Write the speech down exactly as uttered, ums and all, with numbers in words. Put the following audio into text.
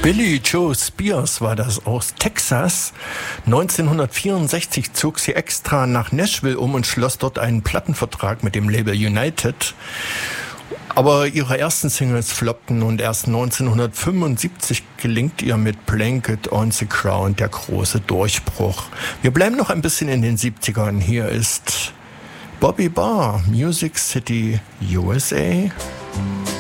Billie Joe Spears war das aus Texas. neunzehnhundertvierundsechzig zog sie extra nach Nashville um und schloss dort einen Plattenvertrag mit dem Label United. Aber ihre ersten Singles floppten und erst neunzehnhundertfünfundsiebzig gelingt ihr mit Blanket on the Ground der große Durchbruch. Wir bleiben noch ein bisschen in den siebzigern. Hier ist Bobby Barr, Music City, U S A.